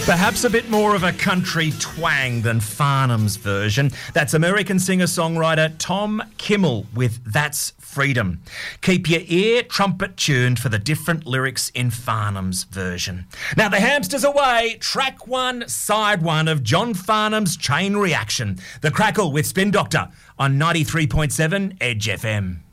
Perhaps a bit more of a country twang than Farnham's version. That's American singer-songwriter Tom Kimmel with That's Freedom. Keep your ear trumpet tuned for the different lyrics in Farnham's version. Now the hamster's away. Track 1, side 1 of John Farnham's Chain Reaction. The Crackle with Spin Doctor on 93.7 Edge FM.